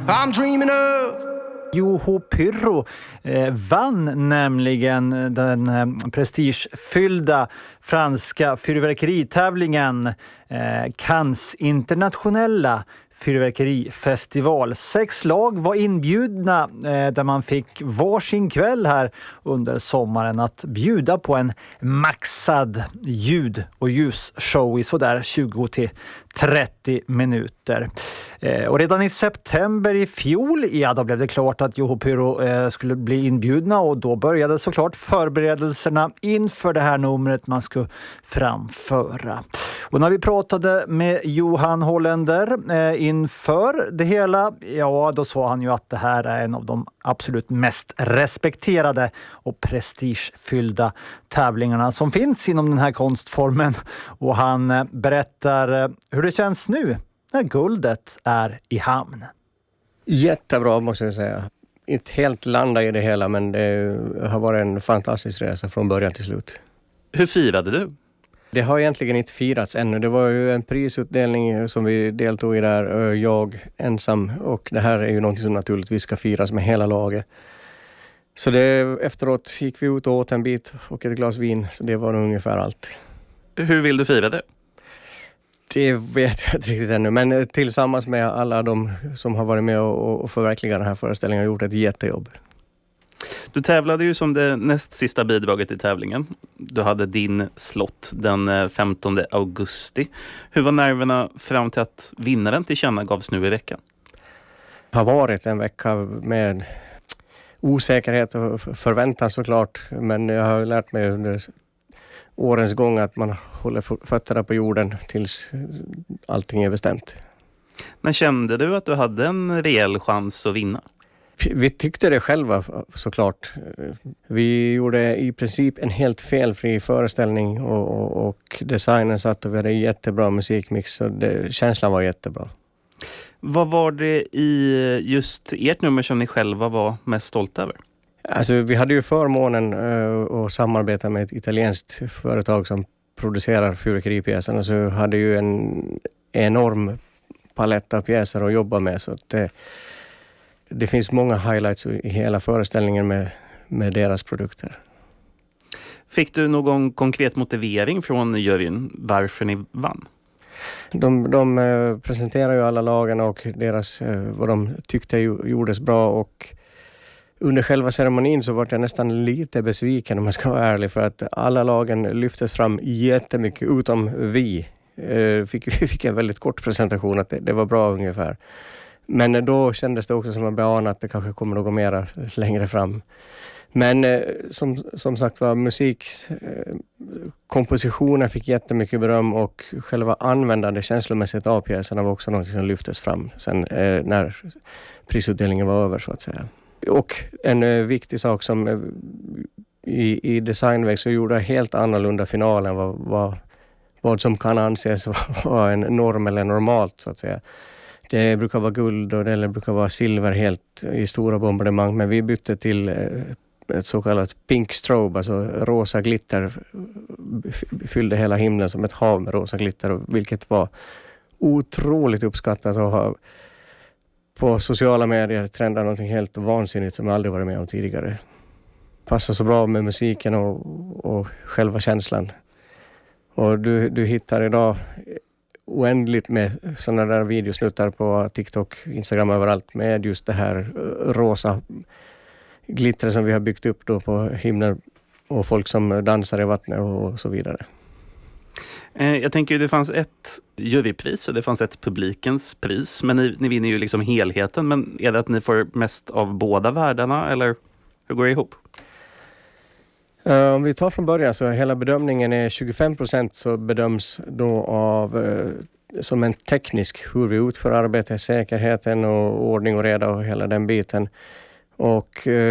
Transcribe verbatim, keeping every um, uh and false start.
I'm dreaming of. Juho Pyrrho eh, vann nämligen den eh, prestigefyllda franska fyrverkeritävlingen eh, Cannes internationella fyrverkerifestival. Sex lag var inbjudna eh, där man fick varsin kväll här under sommaren att bjuda på en maxad ljud- och ljusshow i sådär tjugo till trettio minuter. Eh, och redan i september i fjol, ja då blev det klart att Juho Pyrrho eh, skulle bli inbjudna och då började såklart förberedelserna inför det här numret man skulle framföra. Och när vi pratade med Johan Holländer eh, inför det hela, ja då sa han ju att det här är en av de absolut mest respekterade och prestigefyllda tävlingarna som finns inom den här konstformen. Och han eh, berättar eh, hur det känns nu när guldet är i hamn. Jättebra måste jag säga. Inte helt landa i det hela, men det har varit en fantastisk resa från början till slut. Hur firade du? Det har egentligen inte firats ännu. Det var ju en prisutdelning som vi deltog i där, jag ensam. Och det här är ju någonting som naturligtvis ska firas med hela laget. Så det, efteråt gick vi ut och åt en bit och ett glas vin. Så det var ungefär allt. Hur vill du fira det? Det vet jag inte riktigt ännu. Men tillsammans med alla de som har varit med och, och förverkligat den här föreställningen har gjort ett jättejobb. Du tävlade ju som det näst sista bidraget i tävlingen. Du hade din slott den femtonde augusti. Hur var nerverna fram till att vinnaren tillkännagavs nu i veckan? Det har varit en vecka med osäkerhet och förväntan såklart. Men jag har lärt mig under årens gång att man håller fötterna på jorden tills allting är bestämt. Men kände du att du hade en rejäl chans att vinna? Vi tyckte det själva såklart. Vi gjorde i princip en helt felfri föreställning och, och, och designen satt och vi hade jättebra musikmix så det, känslan var jättebra. Vad var det i just ert nummer som ni själva var mest stolta över? Alltså vi hade ju förmånen uh, att samarbeta med ett italienskt företag som producerar fyrverkeripjäser och så hade ju en enorm palett av pjäser att jobba med så att det Det finns många highlights i hela föreställningen med, med deras produkter. Fick du någon konkret motivering från juryn varför ni vann? De, de eh, presenterar ju alla lagarna och deras, eh, vad de tyckte gjordes bra och under själva ceremonin så var jag nästan lite besviken om man ska vara ärlig för att alla lagen lyftes fram jättemycket utom vi. Eh, fick, vi fick en väldigt kort presentation att det, det var bra ungefär. Men då kändes det också som att beana att det kanske kommer att gå mera längre fram. Men eh, som, som sagt var musik, eh, kompositionen fick jättemycket beröm och själva användande känslomässigt av pjäserna var också något som lyftes fram sen eh, när prisutdelningen var över så att säga. Och en eh, viktig sak som eh, i, i designväg så gjorde helt annorlunda finalen vad, vad, vad som kan anses vara en norm eller normalt så att säga. Det brukar vara guld och det brukar vara silver helt i stora bombardemang. Men vi bytte till ett så kallat pink strobe, alltså rosa glitter. Fyllde hela himlen som ett hav med rosa glitter. Vilket var otroligt uppskattat att ha på sociala medier trendar någonting helt vansinnigt som jag aldrig varit med om tidigare. Passar så bra med musiken och, och själva känslan. Och du, du hittar idag oändligt med sådana där videosnuttar på TikTok, Instagram överallt med just det här rosa glittret som vi har byggt upp då på himlen och folk som dansar i vattnet och så vidare. Jag tänker ju det fanns ett jurypris och det fanns ett publikens pris men ni, ni vinner ju liksom helheten men är det att ni får mest av båda världarna eller hur går det ihop? Uh, om vi tar från början så hela bedömningen är tjugofem procent så bedöms då av uh, som en teknisk hur vi utför arbetet, säkerheten och ordning och reda och hela den biten. Och uh,